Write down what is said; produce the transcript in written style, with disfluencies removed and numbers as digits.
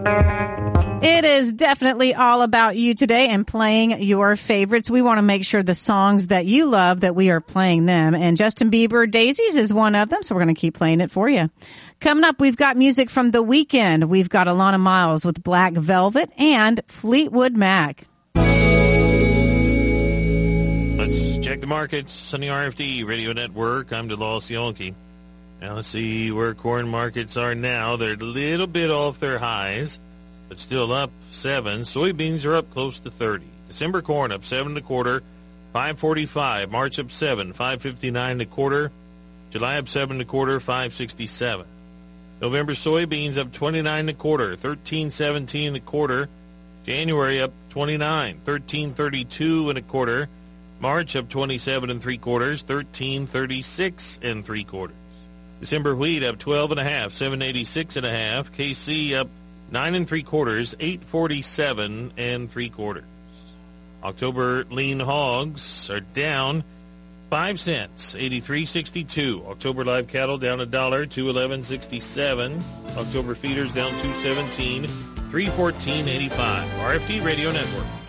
It is definitely all about you today and playing your favorites. We want to make sure the songs that you love, that we are playing them. And Justin Bieber, Daisies is one of them, so we're going to keep playing it for you. Coming up, we've got music from The Weeknd. We've got Alana Miles with Black Velvet and Fleetwood Mac. Let's check the markets on the RFD Radio Network. I'm DeLawes Yonke. Now let's see where corn markets are now. They're a little bit off their highs, but still up 7. Soybeans are up close to 30. December corn up 7 1/4, 5.45. March up 7, 5.59 1/4. July up 7 1/4, 5.67. November soybeans up 29 1/4, 13.17 1/4. January up 29, 13.32 1/4. March up 27 3/4, 13.36 3/4. December wheat up 12 1/2, 7.86 1/2. KC up 9 3/4, 8.47 3/4. October lean hogs are down 5 cents, 83.62. October live cattle down $1, 211.67. October feeders down 217, 314.85. RFD Radio Network.